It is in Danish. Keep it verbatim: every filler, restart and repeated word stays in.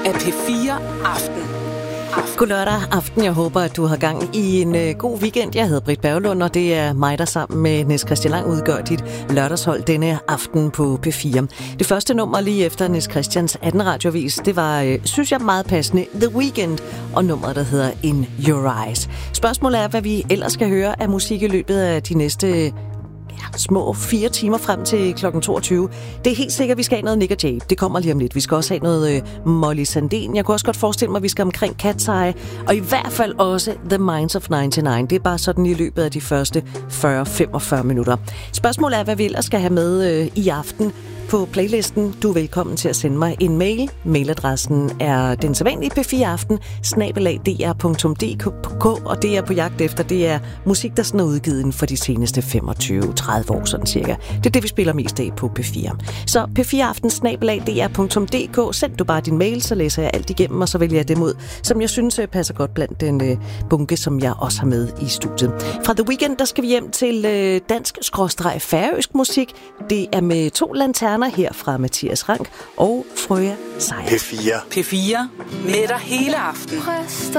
af P fire Aften. God lørdag aften. Jeg håber, at du har gang i en uh, god weekend. Jeg hedder Britt Berglund, og det er mig, der sammen med Niels Christian Lang udgør dit lørdagshold denne aften på P fire. Det første nummer lige efter Niels Christians atten radiovis, det var, uh, synes jeg, meget passende, The Weeknd, og nummeret, der hedder In Your Eyes. Spørgsmålet er, hvad vi ellers skal høre af musik i løbet af de næste Ja, små fire timer frem til klokken toogtyve. Det er helt sikkert, at vi skal have noget Nick og Jay. Det kommer lige om lidt. Vi skal også have noget øh, Molly Sandén. Jeg kunne også godt forestille mig, at vi skal omkring Cat's Eye. Og i hvert fald også The Minds of nioghalvfems. Det er bare sådan i løbet af de første fyrre til femogfyrre minutter. Spørgsmålet er, hvad vi ellers skal have med øh, i aften på playlisten. Du er velkommen til at sende mig en mail. Mailadressen er den sædvanlige P fire aften snabel-a d r punktum d k, og det er på jagt efter. Det er musik, der sådan er udgivet inden for de seneste femogtyve til tredive år, sådan cirka. Det er det, vi spiller mest af på P fire. Så P fire aften snabel-a d r punktum d k. Send du bare din mail, så læser jeg alt igennem, og så vælger jeg dem ud, som jeg synes passer godt blandt den øh, bunke, som jeg også har med i studiet. Fra The Weeknd, der skal vi hjem til øh, dansk-færøsk musik. Det er med to lanterner her fra Mathias Rank og Frøya Sejer. P fire. P fire med dig hele aften.